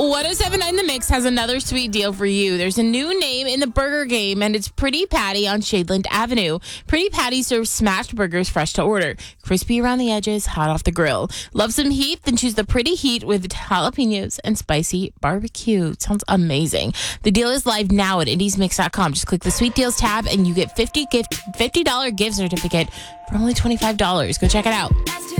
1079 The Mix has another sweet deal for you. There's a new name in the burger game, and it's Pretty Patty on Shadeland Avenue. Pretty Patty serves smashed burgers fresh to order. Crispy around the edges, hot off the grill. Love some heat? Then choose the Pretty Heat with jalapenos and spicy barbecue. Sounds amazing. The deal is live now at indiesmix.com. Just click the Sweet Deals tab, and you get $50 gift certificate for only $25. Go check it out.